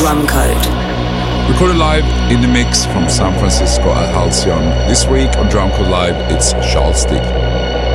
Drumcode. Recorded live in the mix from San Francisco at Halcyon. This week on Drumcode Live, it's Charles D.